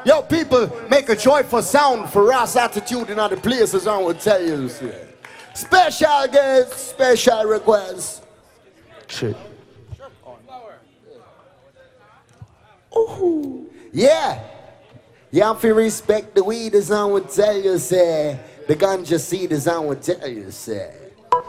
Yo, people, make a joyful sound for Ross Attitude in other places, I will tell you. Special guests, special requests. Shit. Ooh. Yeah. You have to respect the weed, as I would tell you, say. The ganja seed, as I would tell you, say.